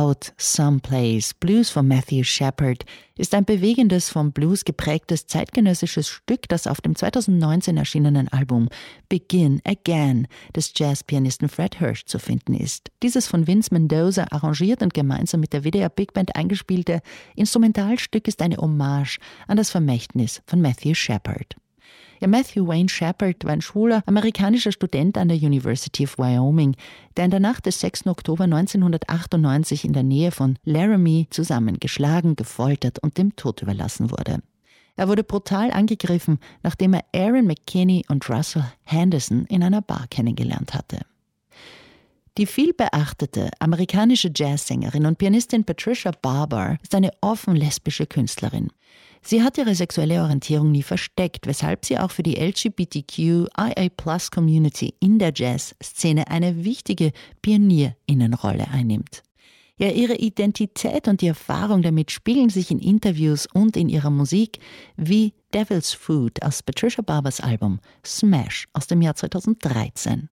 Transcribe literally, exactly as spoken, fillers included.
Out Someplace, Blues von Matthew Shepard, ist ein bewegendes, vom Blues geprägtes zeitgenössisches Stück, das auf dem zweitausendneunzehn erschienenen Album Begin Again des Jazzpianisten Fred Hirsch zu finden ist. Dieses von Vince Mendoza arrangiert und gemeinsam mit der W D R Big Band eingespielte Instrumentalstück ist eine Hommage an das Vermächtnis von Matthew Shepard. Ja, Matthew Wayne Shepard war ein schwuler amerikanischer Student an der University of Wyoming, der in der Nacht des sechsten Oktober neunzehnhundertachtundneunzig in der Nähe von Laramie zusammengeschlagen, gefoltert und dem Tod überlassen wurde. Er wurde brutal angegriffen, nachdem er Aaron McKinney und Russell Henderson in einer Bar kennengelernt hatte. Die vielbeachtete amerikanische Jazzsängerin und Pianistin Patricia Barber ist eine offen lesbische Künstlerin. Sie hat ihre sexuelle Orientierung nie versteckt, weshalb sie auch für die L G B T Q I A Plus Community in der Jazzszene eine wichtige Pionierinnenrolle einnimmt. Ja, ihre Identität und die Erfahrung damit spiegeln sich in Interviews und in ihrer Musik, wie Devil's Food aus Patricia Barbers Album Smash aus dem Jahr zweitausenddreizehn.